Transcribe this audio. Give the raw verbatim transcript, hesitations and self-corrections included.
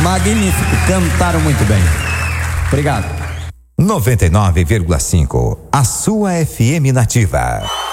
Magnífico, cantaram muito bem. Obrigado. noventa e nove vírgula cinco, a sua F M Nativa.